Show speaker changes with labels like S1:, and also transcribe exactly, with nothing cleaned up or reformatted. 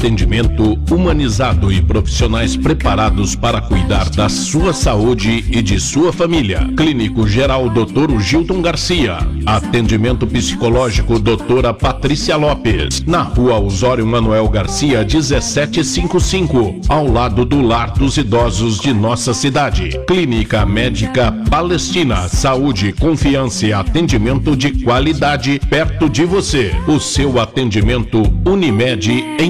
S1: Atendimento humanizado e profissionais preparados para cuidar da sua saúde e de sua família. Clínico Geral doutor Gilton Garcia. Atendimento psicológico doutora Patrícia Lopes. Na Rua Osório Manuel Garcia, dezessete cinquenta e cinco, ao lado do Lar dos Idosos de nossa cidade. Clínica Médica Palestina. Saúde, confiança e atendimento de qualidade perto de você. O seu atendimento Unimed em